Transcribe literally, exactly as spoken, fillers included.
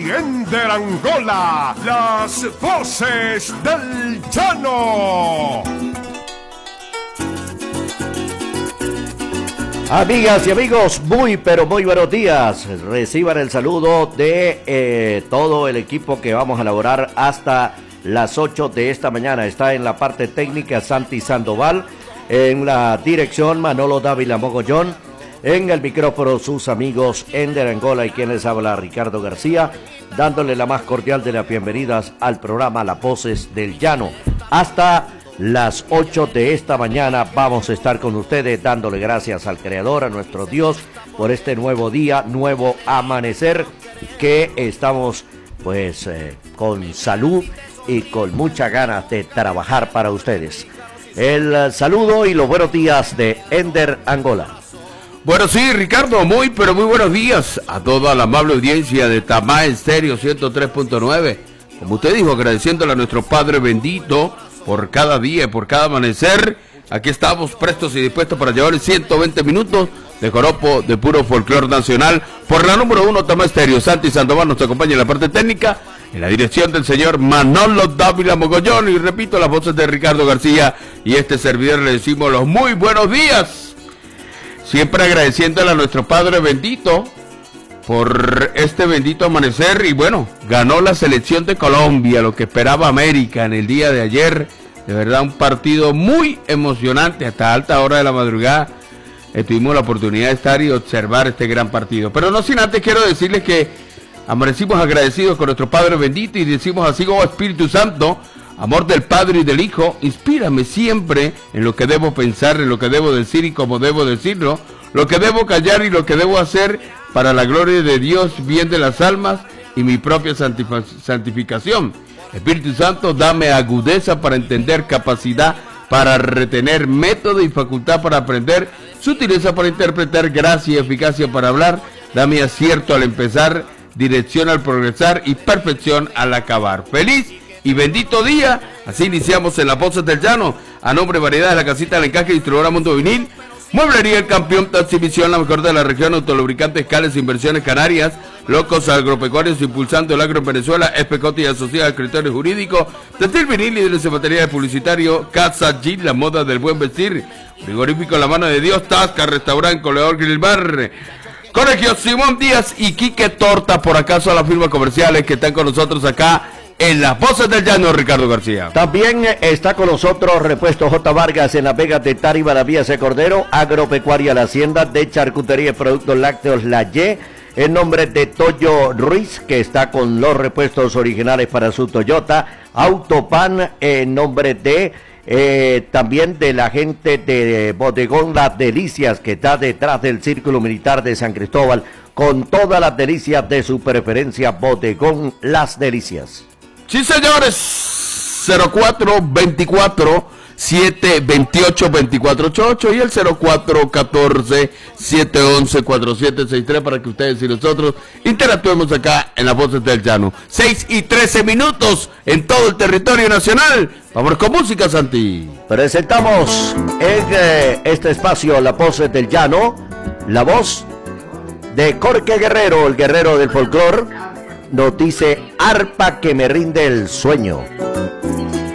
Ender Angola, las voces del llano. Amigas y amigos, muy pero muy buenos días. Reciban el saludo de eh, todo el equipo que vamos a elaborar hasta las ocho de esta mañana. Está en la parte técnica Santi Sandoval, en la dirección Manolo Dávila Mogollón, en el micrófono sus amigos Ender Angola y quien les habla Ricardo García, dándole la más cordial de las bienvenidas al programa Las Voces del Llano. Hasta las ocho de esta mañana vamos a estar con ustedes dándole gracias al Creador, a nuestro Dios, por este nuevo día, nuevo amanecer, que estamos pues eh, con salud y con muchas ganas de trabajar para ustedes. El uh, saludo y los buenos días de Ender Angola. Bueno, sí, Ricardo, muy pero muy buenos días a toda la amable audiencia de Tamá Estéreo ciento tres punto nueve. Como usted dijo, agradeciéndole a nuestro Padre bendito por cada día, por cada amanecer. Aquí estamos prestos y dispuestos para llevar ciento veinte minutos de joropo de puro folclor nacional. Por la número uno, Tamá Estéreo. Santi Sandoval nos acompaña en la parte técnica, en la dirección del señor Manolo Dávila Mogollón. Y repito, las voces de Ricardo García y este servidor le decimos los muy buenos días. Siempre agradeciéndole a nuestro Padre bendito por este bendito amanecer. Y bueno, ganó la selección de Colombia, lo que esperaba América en el día de ayer. De verdad, un partido muy emocionante. Hasta alta hora de la madrugada eh, tuvimos la oportunidad de estar y observar este gran partido. Pero no sin antes quiero decirles que amanecimos agradecidos con nuestro Padre bendito y decimos así: oh Espíritu Santo, amor del Padre y del Hijo, inspírame siempre en lo que debo pensar, en lo que debo decir y cómo debo decirlo, lo que debo callar y lo que debo hacer para la gloria de Dios, bien de las almas y mi propia santificación. Espíritu Santo, dame agudeza para entender, capacidad para retener, método y facultad para aprender, sutileza para interpretar, gracia y eficacia para hablar. Dame acierto al empezar, dirección al progresar y perfección al acabar. Feliz y bendito día. Así iniciamos en Las Voces del Llano. A nombre de Variedad de la Casita del Encaje, distribuidora Mundo Vinil, Mueblería El Campeón, Taxivisión, la mejor de la región, Autolubricantes, Cales, Inversiones Canarias, Locos Agropecuarios, impulsando el agro en Venezuela, Especote y Asociados, Escritores Jurídicos, Textil Vinil, líderes en material publicitario, Casa G, la moda del buen vestir, Frigorífico La Mano de Dios, Tasca, Restaurante, Coleador Grill Bar, Colegio Simón Díaz y Quique Torta. Por acaso a las firmas comerciales que están con nosotros acá en Las Voces del Llano, Ricardo García. También está con nosotros Repuesto J. Vargas en Las Vegas de Táriba, La Vía de Cordero, Agropecuaria La Hacienda, de Charcutería y Productos Lácteos La Y, en nombre de Toyo Ruiz, que está con los repuestos originales para su Toyota, Autopan, en nombre de eh, también de la gente de Bodegón Las Delicias, que está detrás del Círculo Militar de San Cristóbal, con todas las delicias de su preferencia, Bodegón Las Delicias. Sí, señores, cero cuatro veinticuatro, siete veintiocho, veinticuatro ochenta y ocho y el cero cuatro catorce, siete once, cuarenta y siete sesenta y tres para que ustedes y nosotros interactuemos acá en Las Voces del Llano. seis y trece minutos en todo el territorio nacional. Vamos con música, Santi. Presentamos en eh, este espacio Las Voces del Llano, la voz de Jorge Guerrero, el guerrero del folclor. Nos dice: arpa que me rinde el sueño.